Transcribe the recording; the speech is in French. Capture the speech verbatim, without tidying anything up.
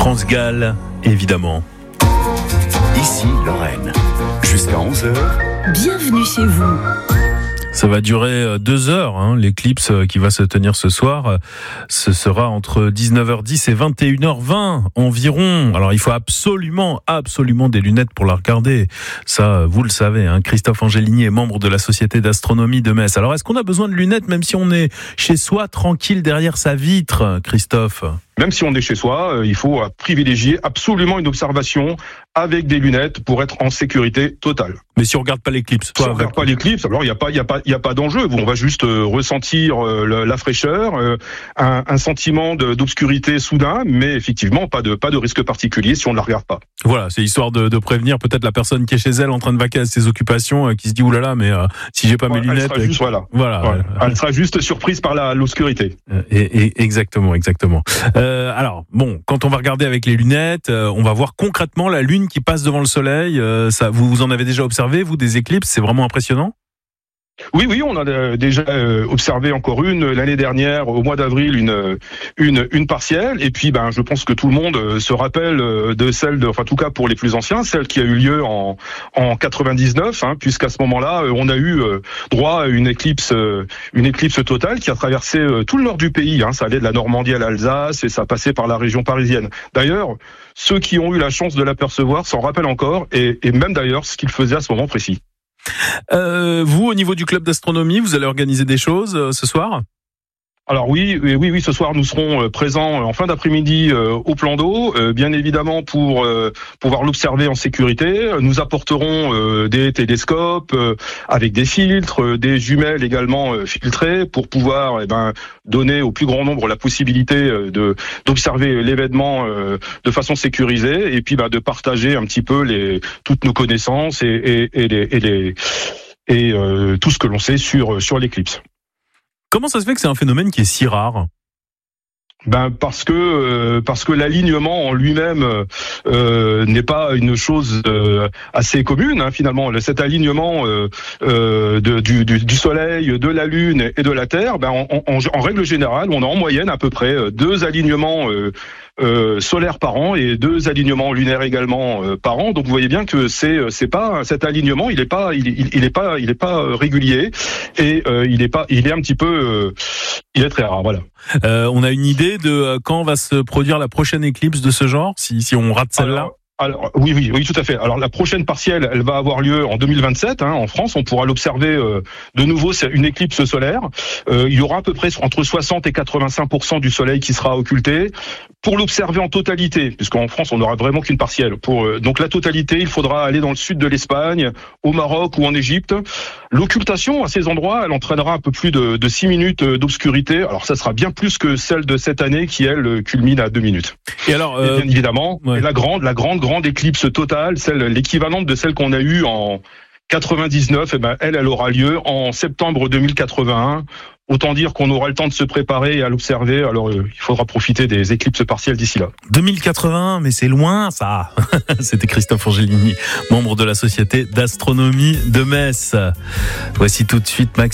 France Gall, évidemment. Ici Lorraine, jusqu'à onze heures. Bienvenue chez vous. Ça va durer deux heures, hein, l'éclipse qui va se tenir ce soir. Ce sera entre dix-neuf heures dix et vingt et une heures vingt environ. Alors il faut absolument, absolument des lunettes pour la regarder. Ça, vous le savez, hein. Christophe Angelini est membre de la Société d'Astronomie de Metz. Alors est-ce qu'on a besoin de lunettes même si on est chez soi, tranquille derrière sa vitre, Christophe ? Même si on est chez soi, il faut privilégier absolument une observation avec des lunettes pour être en sécurité totale. Mais si on regarde pas l'éclipse, toi, si on regarde pas l'éclipse, alors il y a pas, il y a pas, il y a pas d'enjeu. On va juste euh, ressentir euh, le, la fraîcheur, euh, un, un sentiment de, d'obscurité soudain, mais effectivement pas de pas de risque particulier si on ne la regarde pas. Voilà, c'est histoire de, de prévenir peut-être la personne qui est chez elle en train de vaquer à ses occupations, euh, qui se dit oulala, mais euh, si j'ai pas ouais, mes lunettes, elle sera juste, voilà, voilà, ouais. elle sera juste surprise par la l'obscurité. Euh, et, et, exactement, exactement. Euh, alors bon, quand on va regarder avec les lunettes, euh, on va voir concrètement la lune qui passe devant le soleil. Euh, ça, vous, vous en avez déjà observé, vous, des éclipses? C'est vraiment impressionnant? Oui, oui, on a déjà observé encore une l'année dernière, au mois d'avril, une une une partielle. Et puis, ben, je pense que tout le monde se rappelle de celle de, enfin, en tout cas pour les plus anciens, celle qui a eu lieu en en quatre-vingt-dix-neuf, hein, puisqu'à ce moment-là, on a eu droit à une éclipse, une éclipse totale qui a traversé tout le nord du pays. Hein, ça allait de la Normandie à l'Alsace et ça passait par la région parisienne. D'ailleurs, ceux qui ont eu la chance de l'apercevoir s'en rappellent encore, et, et même d'ailleurs ce qu'ils faisaient à ce moment précis. Euh, vous, au niveau du club d'astronomie, vous allez organiser des choses euh, ce soir ? Alors oui, oui, oui, ce soir nous serons présents en fin d'après-midi au plan d'eau, bien évidemment pour pouvoir l'observer en sécurité. Nous apporterons des télescopes avec des filtres, des jumelles également filtrées pour pouvoir eh ben, donner au plus grand nombre la possibilité de d'observer l'événement de façon sécurisée et puis bah, de partager un petit peu les toutes nos connaissances et, et, et les et, les, et euh, tout ce que l'on sait sur sur l'éclipse. Comment ça se fait que c'est un phénomène qui est si rare ? Ben parce que euh, parce que l'alignement en lui-même euh, n'est pas une chose euh, assez commune, hein, finalement. Cet alignement euh, euh, de, du, du, du Soleil, de la Lune et de la Terre, ben en, en, en règle générale, on a en moyenne à peu près deux alignements euh, euh, solaires par an et deux alignements lunaires également euh, par an. Donc vous voyez bien que c'est c'est pas cet alignement, il est pas il, il, il est pas il est pas régulier et euh, il est pas il est un petit peu euh, il est très rare. Voilà. Euh, on a une idée de quand va se produire la prochaine éclipse de ce genre, si, si on rate celle-là ? Alors, alors oui, oui, oui, tout à fait. Alors la prochaine partielle, elle va avoir lieu en deux mille vingt-sept, hein, en France. On pourra l'observer euh, de nouveau. C'est une éclipse solaire. Euh, il y aura à peu près entre soixante et quatre-vingt-cinq pour cent du Soleil qui sera occulté. Pour l'observer en totalité, puisqu'en France on n'aura vraiment qu'une partielle. Pour euh, donc la totalité, il faudra aller dans le sud de l'Espagne, au Maroc ou en Égypte. L'occultation à ces endroits, elle entraînera un peu plus de, de six minutes d'obscurité. Alors ça sera bien plus que celle de cette année qui elle culmine à deux minutes. Et alors, euh, et bien évidemment, ouais. et la grande, la grande, grande éclipse totale, celle l'équivalente de celle qu'on a eue en quatre-vingt-dix-neuf, et ben elle, elle aura lieu en septembre deux mille quatre-vingt-un. Autant dire qu'on aura le temps de se préparer et à l'observer. Alors, euh, il faudra profiter des éclipses partielles d'ici là. deux mille quatre-vingts, mais c'est loin, ça. C'était Christophe Angelini, membre de la Société d'Astronomie de Metz. Voici tout de suite Max.